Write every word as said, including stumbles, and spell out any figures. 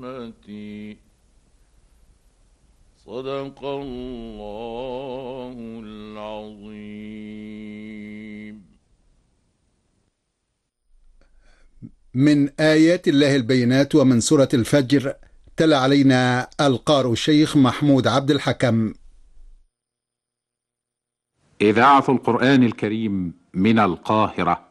صدق الله العظيم. من آيات الله البينات ومن سورة الفجر، تلا علينا القارئ الشيخ محمود عبد الحكم. إذاعة القرآن الكريم من القاهرة.